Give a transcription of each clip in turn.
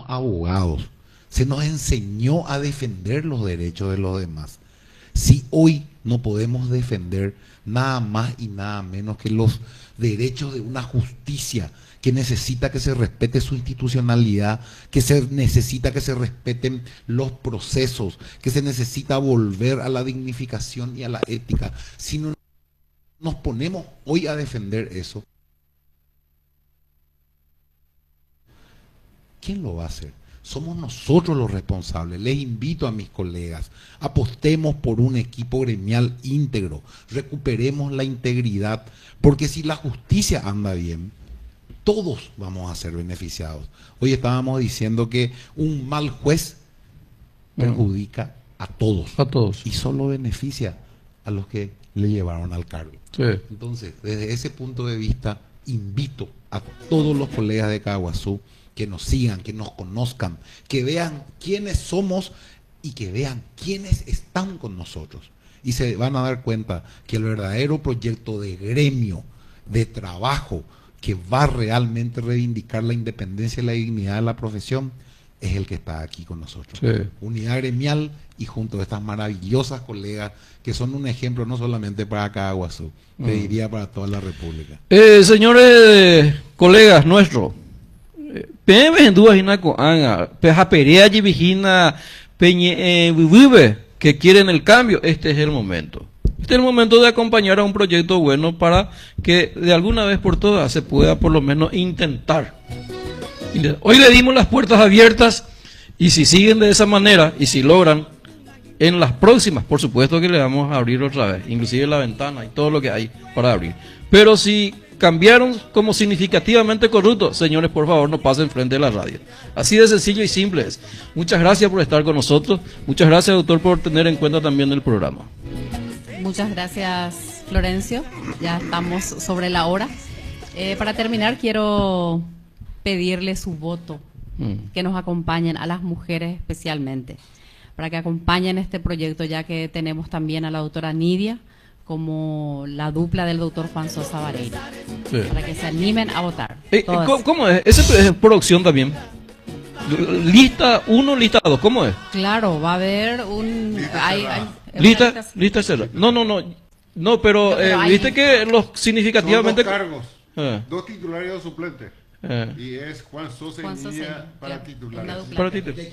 somos abogados, se nos enseñó a defender los derechos de los demás. Si hoy no podemos defender nada más y nada menos que los derechos de una justicia que necesita que se respete su institucionalidad, que se necesita que se respeten los procesos, que se necesita volver a la dignificación y a la ética, si no nos ponemos hoy a defender eso, ¿quién lo va a hacer? Somos nosotros los responsables. Les invito a mis colegas, apostemos por un equipo gremial íntegro, recuperemos la integridad, porque si la justicia anda bien, todos vamos a ser beneficiados. Hoy estábamos diciendo que un mal juez perjudica a todos. A todos. Y solo beneficia a los que le llevaron al cargo. Sí. Entonces, desde ese punto de vista, invito a todos los colegas de Caaguazú que nos sigan, que nos conozcan, que vean quiénes somos y que vean quiénes están con nosotros. Y se van a dar cuenta que el verdadero proyecto de gremio, de trabajo, que va a realmente reivindicar la independencia y la dignidad de la profesión, es el que está aquí con nosotros. Sí. Unidad gremial y junto a estas maravillosas colegas que son un ejemplo no solamente para Caaguazú, te diría para toda la República. Señores colegas nuestros, PM en dudas y naco anga, pejaperea y vigina vive que quieren el cambio. Este es el momento. Este es el momento de acompañar a un proyecto bueno para que de alguna vez por todas se pueda por lo menos intentar. Hoy le dimos las puertas abiertas y si siguen de esa manera y si logran, en las próximas, por supuesto que le vamos a abrir otra vez, inclusive la ventana y todo lo que hay para abrir. Pero si cambiaron como significativamente corruptos, señores, por favor, no pasen frente a la radio. Así de sencillo y simple es. Muchas gracias por estar con nosotros. Muchas gracias, doctor, por tener en cuenta también el programa. Muchas gracias, Florencio. Ya estamos sobre la hora. Para terminar, quiero pedirle su voto, que nos acompañen, a las mujeres especialmente, para que acompañen este proyecto, ya que tenemos también a la doctora Nidia como la dupla del doctor Juan Sosa Vareira, sí, para que se animen a votar. ¿Cómo es? ¿Ese es producción también? Lista 1, lista 2, ¿cómo es? Claro, va a haber un... Lista cerrada. No, pero viste que los significativamente... Son 2 cargos, 2 titulares y 2 suplentes. Y es Juan Sosa y Nidia para titulares. Para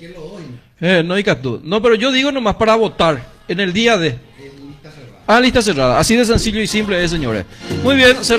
no digas tú. No, pero yo digo nomás para votar en el día de... lista cerrada. Lista cerrada. Así de sencillo y simple es, señores. Muy bien.